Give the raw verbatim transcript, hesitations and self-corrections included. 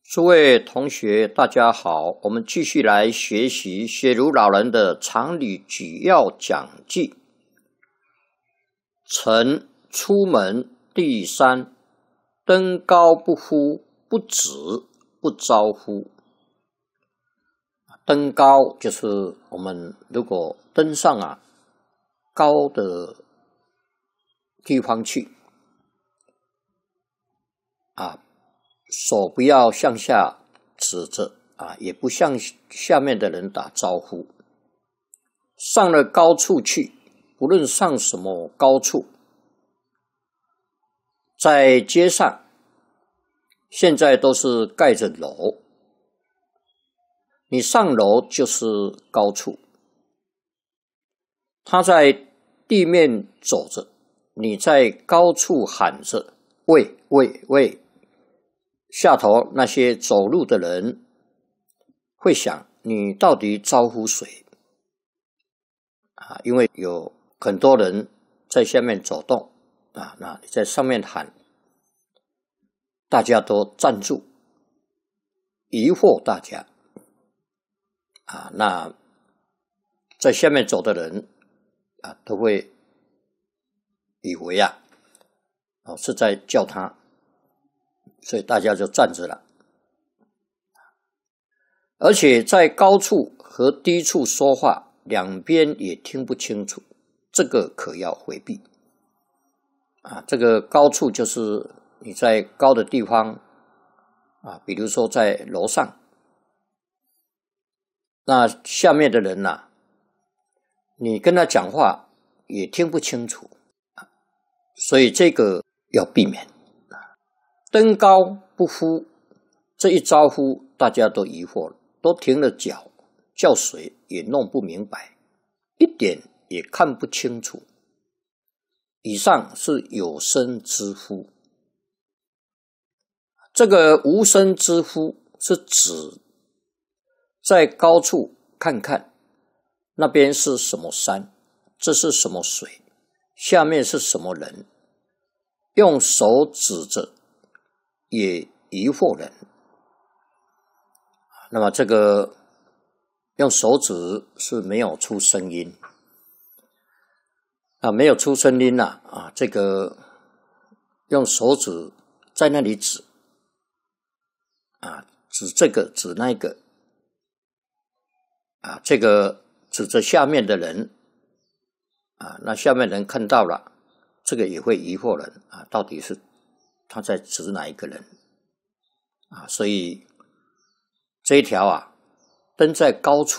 诸位同学，大家好，我们继续来学习雪如老人的常理举要讲记。臣出门第三，登高不呼，不止，不招呼。登高就是我们如果登上啊高的地方去啊，手不要向下指着啊，也不向下面的人打招呼。上了高处去，不论上什么高处，在街上现在都是盖着楼，你上楼就是高处。他在地面走着，你在高处喊着喂喂喂，下头那些走路的人会想你到底招呼谁啊？因为有很多人在下面走动啊，那你在上面喊，大家都站住，疑惑大家啊，那在下面走的人啊，都会以为啊，哦是在叫他，所以大家就站着了。而且在高处和低处说话，两边也听不清楚，这个可要回避啊。这个高处就是你在高的地方啊，比如说在楼上，那下面的人啊，你跟他讲话也听不清楚，所以这个要避免。登高不呼，这一招呼大家都疑惑了，都停了脚，叫谁也弄不明白，一点也看不清楚。以上是有声之呼，这个无声之呼是指在高处看看那边是什么山，这是什么水，下面是什么人，用手指着也疑惑人。那么这个用手指是没有出声音啊，没有出声音啊啊，这个用手指在那里指啊，指这个指那个啊，这个指着下面的人啊，那下面人看到了，这个也会疑惑人啊，到底是他在指哪一个人啊？所以这一条啊，登在高处